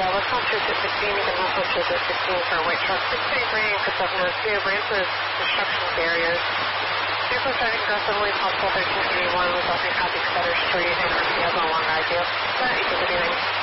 Yeah, let's not choose at 16. You can also choose at 16 for a white truck. 683 and Cassup North 2, brace with construction barriers. Vehicle starting aggressively, possible 1381 with Southeast Copy Cutter Street and RPS on Long Rise. Yep. Equal to